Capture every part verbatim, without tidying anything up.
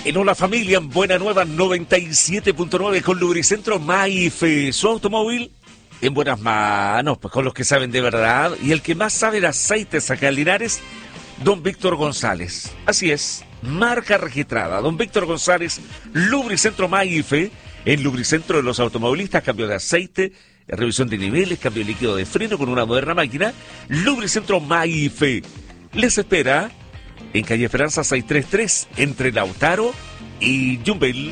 En Hola Familia, en Buena Nueva noventa y siete punto nueve con Lubricentro Maife. Su automóvil en buenas manos, pues con los que saben de verdad. Y el que más sabe de aceites acá en Linares, don Víctor González. Así es, marca registrada. Don Víctor González, Lubricentro Maife. En Lubricentro de los automovilistas, cambio de aceite, revisión de niveles, cambio de líquido de freno con una moderna máquina. Lubricentro Maife les espera en calle Esperanza seiscientos treinta y tres, entre Lautaro y Yumbel.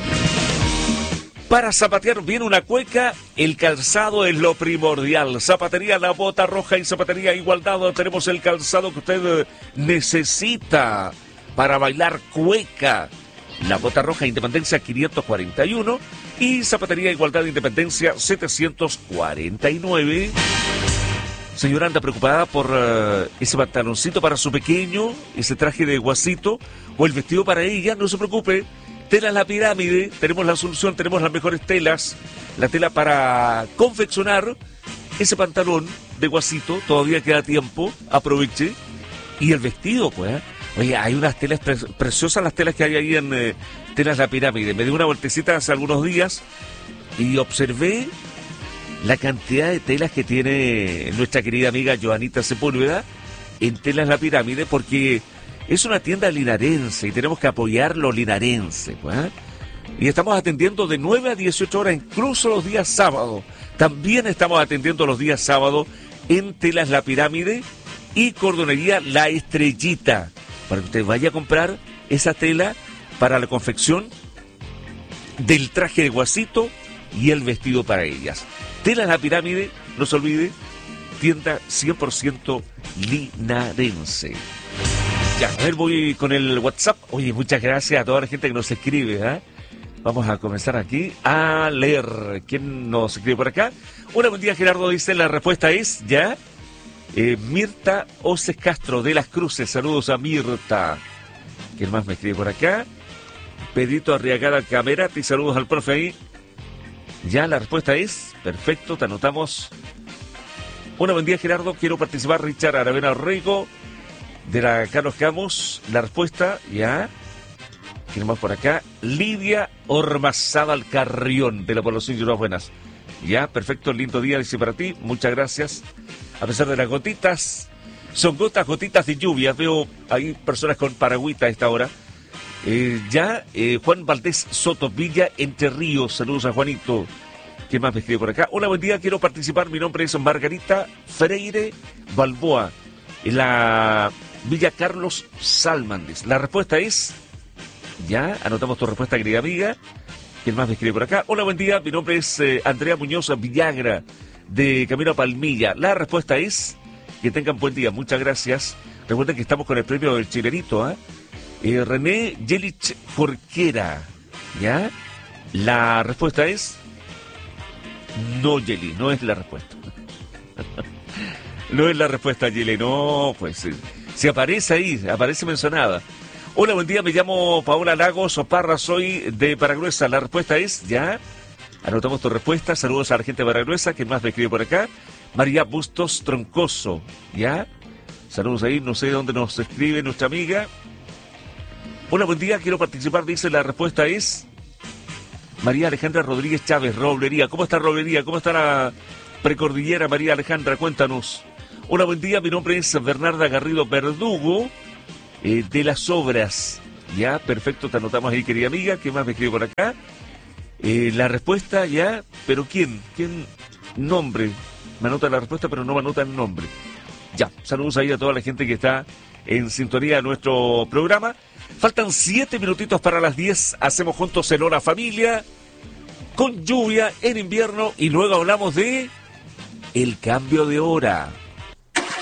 Para zapatear bien una cueca, el calzado es lo primordial. Zapatería La Bota Roja y Zapatería Igualdad. Tenemos el calzado que usted necesita para bailar cueca. La Bota Roja Independencia quinientos cuarenta y uno y Zapatería Igualdad Independencia setecientos cuarenta y nueve. Señora, anda preocupada por uh, ese pantaloncito para su pequeño, ese traje de guasito o el vestido para ella. No se preocupe, Telas La Pirámide, tenemos la solución, tenemos las mejores telas, la tela para confeccionar ese pantalón de guasito. Todavía queda tiempo, aproveche. Y el vestido, pues, oye, hay unas telas pre preciosas, las telas que hay ahí en eh, Telas La Pirámide. Me di una vueltecita hace algunos días y observé la cantidad de telas que tiene nuestra querida amiga Joanita Sepúlveda en Telas La Pirámide, porque es una tienda linarense y tenemos que apoyar lo linarense, ¿eh? Y estamos atendiendo de nueve a dieciocho horas, incluso los días sábados. También estamos atendiendo los días sábados en Telas La Pirámide y Cordonería La Estrellita, para que usted vaya a comprar esa tela para la confección del traje de guasito y el vestido para ellas. Telas La Pirámide, no se olvide, tienda cien por ciento linarense. Ya, a ver, voy con el WhatsApp. Oye, muchas gracias a toda la gente que nos escribe, ¿eh? Vamos a comenzar aquí a leer. ¿Quién nos escribe por acá? Hola, buen día, Gerardo. Dice, la respuesta es, ¿ya? Eh, Mirta Oces Castro de Las Cruces. Saludos a Mirta. ¿Quién más me escribe por acá? Pedrito Arriagada Camerati. Saludos al profe ahí. Ya, la respuesta es, perfecto, te anotamos. Hola, buen día, Gerardo, quiero participar. Richard Aravena Rigo, de la Carlos Camus. La respuesta, ya. ¿Quién más por acá? Lidia Ormazábal Carrión, de la población de Unas Buenas. Ya, perfecto, lindo día, dice para ti, muchas gracias. A pesar de las gotitas, son gotas, gotitas de lluvia. Veo ahí personas con paragüita a esta hora. Eh, ya, eh, Juan Valdés Soto, Villa Entre Ríos. Saludos a Juanito. ¿Quién más me escribe por acá? Hola, buen día, quiero participar. Mi nombre es Margarita Freire Balboa, en la Villa Carlos Salmandes. La respuesta es, ya, anotamos tu respuesta, querida amiga. ¿Quién más me escribe por acá? Hola, buen día, mi nombre es eh, Andrea Muñoz Villagra, de Camino a Palmilla. La respuesta es, que tengan buen día, muchas gracias. Recuerden que estamos con el premio del Chilenito, ¿eh? Eh, René Yelich Jorquera, ¿ya? La respuesta es no, Yeli, no es la respuesta. No es la respuesta, Yeli, no, pues eh, si aparece ahí, aparece mencionada. Hola, buen día, me llamo Paola Lagos Oparra, soy de Paragruesa. La respuesta es, ¿ya? Anotamos tu respuesta, saludos a la gente de Paragruesa. ¿Quién más me escribe por acá? María Bustos Troncoso, ¿ya? Saludos ahí, no sé de dónde nos escribe nuestra amiga. Hola, buen día, quiero participar, dice, la respuesta es María Alejandra Rodríguez Chávez, Roblería. ¿Cómo está Roblería? ¿Cómo está la precordillera, María Alejandra? Cuéntanos. Hola, buen día, mi nombre es Bernarda Garrido Verdugo, eh, de Las Obras. Ya, perfecto, te anotamos ahí, querida amiga. ¿Qué más me escribe por acá? Eh, la respuesta, ya, pero ¿quién? ¿Quién? Nombre. Me anota la respuesta, pero no me anota el nombre. Ya, saludos ahí a toda la gente que está en sintonía de nuestro programa. Faltan siete minutitos para las diez. Hacemos juntos el Hora Familia con lluvia en invierno y luego hablamos de el cambio de hora.